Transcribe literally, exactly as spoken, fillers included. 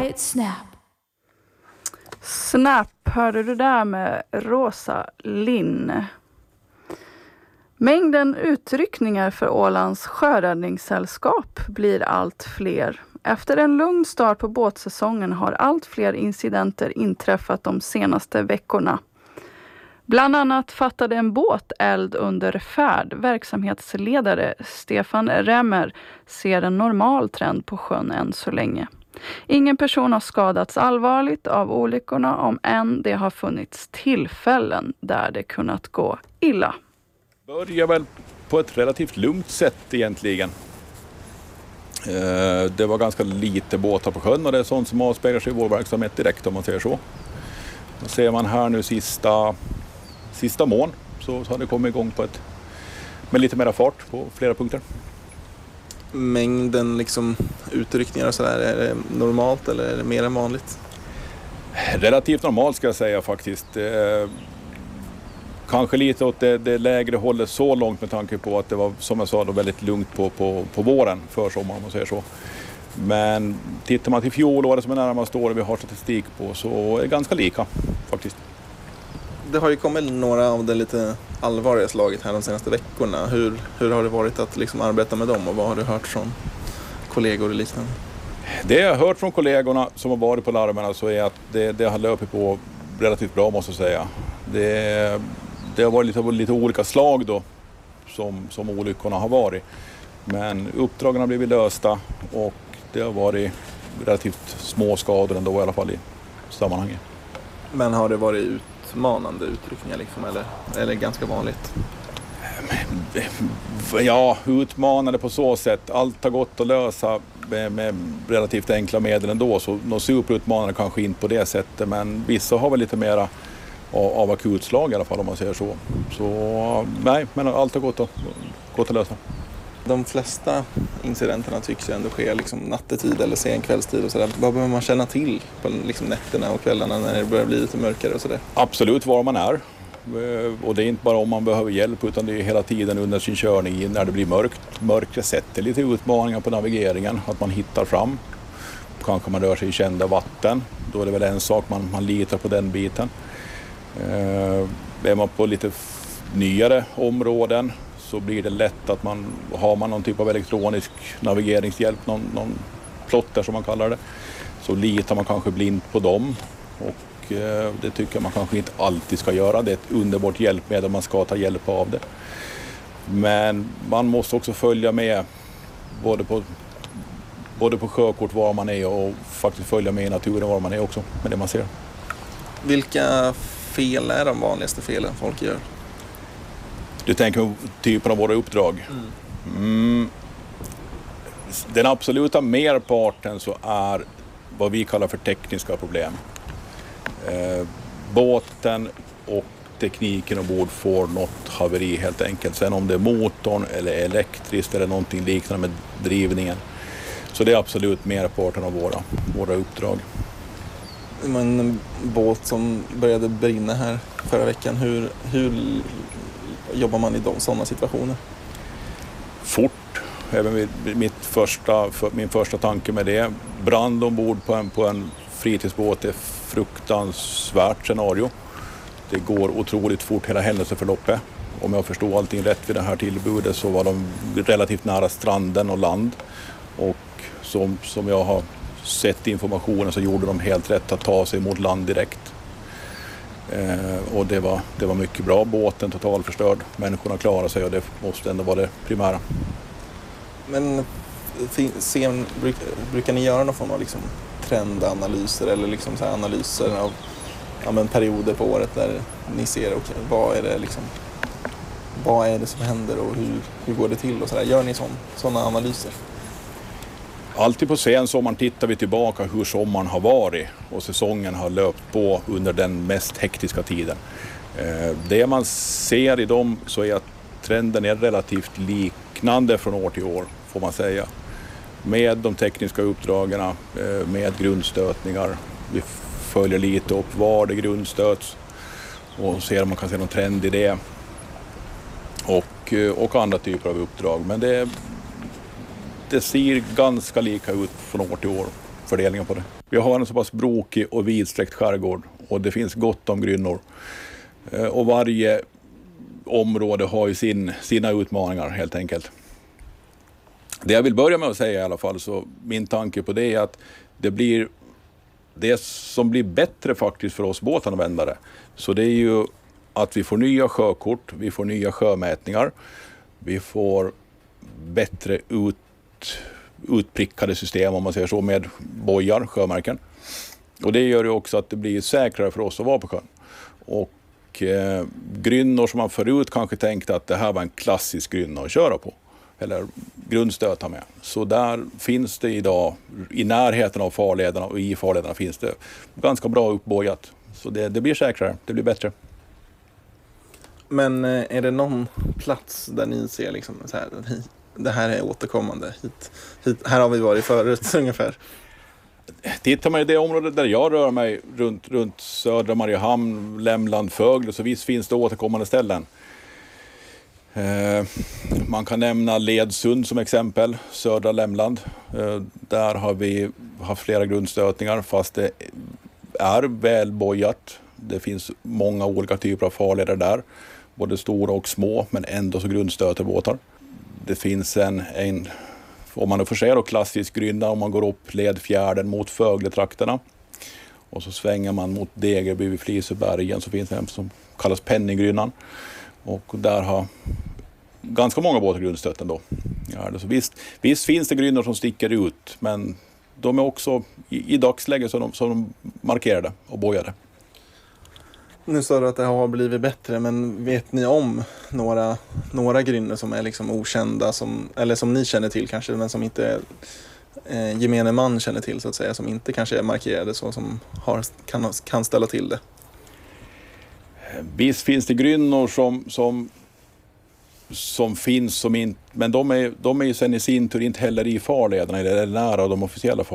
Copyright Snap. Snap hörde du där med Rosa Linn. Mängden utryckningar för Ålands sjöräddningssällskap blir allt fler. Efter en lugn start på båtsäsongen har allt fler incidenter inträffat de senaste veckorna. Bland annat fattade en båt eld under färd. Verksamhetsledare Stefan Remmer ser en normal trend på sjön än så länge. Ingen person har skadats allvarligt av olyckorna, om än det har funnits tillfällen där det kunnat gå illa. Börjar väl på ett relativt lugnt sätt egentligen. Det var ganska lite båtar på sjön och det är sånt som avspeglar sig i vår verksamhet direkt, om man säger så. Då ser man här nu sista, sista mån så har det kommit igång på ett, med lite mer fart på flera punkter. Mängden liksom utryckningar och sådär, är det normalt eller är det mer än vanligt? Relativt normalt ska jag säga faktiskt. Eh, kanske lite åt det, det lägre hållet så långt med tanke på att det var, som jag sa, då väldigt lugnt på, på, på våren, för sommaren om man säger så. Men tittar man till fjolåret som är närmast år vi har statistik på, så är det ganska lika faktiskt. Det har ju kommit några av det lite allvarliga slaget här de senaste veckorna. Hur, hur har det varit att liksom arbeta med dem och vad har du hört från kollegor och liknande? Det jag har hört från kollegorna som har varit på larmerna så är att det, det har löpt på relativt bra, måste jag säga. Det, det har varit lite, lite olika slag då som, som olyckorna har varit. Men uppdragen har blivit lösta och det har varit relativt små skador ändå i alla fall i sammanhanget. Men har det varit utmanande utryckningar liksom, eller, eller ganska vanligt? Ja, utmanande på så sätt. Allt har gått att lösa med, med relativt enkla medel ändå. Så de superutmanande kanske inte på det sättet. Men vissa har väl lite mera av, av akutslag i alla fall, om man säger så. Så nej, men allt har gått att, gått att lösa. De flesta incidenterna tycks ju ändå ske liksom nattetid eller sen kvällstid och sådär. Vad behöver man känna till på liksom nätterna och kvällarna när det börjar bli lite mörkare och sådär? Absolut var man är. Och det är inte bara om man behöver hjälp, utan det är hela tiden under sin körning när det blir mörkt. Mörkret sätter lite utmaningar på navigeringen, att man hittar fram. Kanske man rör sig i kända vatten. Då är det väl en sak, man, man litar på den biten. Eh, är man på lite nyare områden så blir det lätt att man har man någon typ av elektronisk navigeringshjälp, någon, någon plotter som man kallar det, så litar man kanske blint på dem. Och eh, det tycker jag man kanske inte alltid ska göra. Det är ett underbart hjälpmedel, man ska ta hjälp av det. Men man måste också följa med både på, både på sjökort var man är och faktiskt följa med i naturen var man är också med det man ser. Vilka fel är de vanligaste felen folk gör? Du tänker på typen av våra uppdrag. Mm. Mm. Den absoluta merparten så är vad vi kallar för tekniska problem. Eh, båten och tekniken ombord får något haveri helt enkelt. Sen om det är motorn eller elektriskt eller någonting liknande med drivningen. Så det är absolut merparten av våra, våra uppdrag. En båt som började brinna här förra veckan, hur, hur jobbar man i de, sådana situationer? Fort. Även mitt första, för, min första tanke med det. Brand ombord på en, på en fritidsbåt är fruktansvärt scenario. Det går otroligt fort hela händelseförloppet. Om jag förstår allting rätt vid det här tillbudet så var de relativt nära stranden och land. Och som, som jag har sett informationen så gjorde de helt rätt att ta sig mot land direkt. Eh, och det var, det var mycket bra. Båten totalförstörd. Människorna klarade sig och det måste ändå vara det primära. Men sen, bruk, brukar ni göra någon form av liksom trendanalyser eller liksom så här analyser av ja, men perioder på året där ni ser okay, vad är det liksom, vad är det som händer och hur, hur går det till och så där. Gör ni sådana analyser? Alltid på sen sommaren tittar vi tillbaka hur sommaren har varit och säsongen har löpt på under den mest hektiska tiden. Det man ser i dem så är att trenden är relativt liknande från år till år, får man säga. Med de tekniska uppdragen, med grundstötningar. Vi följer lite upp var det grundstöts och ser om man kan se någon trend i det. Och, och andra typer av uppdrag. Men det, det ser ganska lika ut från år till år, fördelningen på det. Vi har en så pass brokig och vidsträckt skärgård och det finns gott om grynnor. Eh, och varje område har ju sin, sina utmaningar helt enkelt. Det jag vill börja med att säga i alla fall, så min tanke på det är att det blir det som blir bättre faktiskt för oss båtanvändare. Så det är ju att vi får nya sjökort, vi får nya sjömätningar, vi får bättre ut, utprickade system om man säger så med bojar, sjömärken. Och det gör ju också att det blir säkrare för oss att vara på sjön. Och eh, grynnor som man förut kanske tänkte att det här var en klassisk grynna att köra på. Eller grundstöta med. Så där finns det idag, i närheten av farlederna och i farlederna finns det ganska bra uppbojat. Så det, det blir säkrare, det blir bättre. Men är det någon plats där ni ser liksom så här, det här är återkommande, hit, hit, här har vi varit förut ungefär? Tittar man i det området där jag rör mig runt, runt södra Mariehamn, Lämland, Fögle, så visst finns det återkommande ställen. Eh, man kan nämna Ledsund som exempel, södra Lämland. Eh, där har vi haft flera grundstötningar fast det är välbojat. Det finns många olika typer av farleder där, både stora och små, men ändå så grundstöter båtar. Det finns en, en om man får säga då, klassisk grynna om man går upp Ledfjärden mot Fögletrakterna och så svänger man mot Degerby vid Flisebergen, så finns det en som kallas Penningrynnan. Och där har ganska många båtar grundstött ändå. Ja, så visst, visst finns det grynnor som sticker ut, men de är också i, i dagsläget som de, som de markerade och bojade. Nu sa du att det har blivit bättre, men vet ni om några, några grynnor som är liksom okända, som, eller som ni känner till kanske, men som inte eh, gemene man känner till så att säga, som inte kanske är markerade så, som har, kan, kan ställa till det? Visst finns det grynnor som, som, som finns, som in, men de är, de är ju sen i sin tur inte heller i farlederna eller nära de officiella farlederna.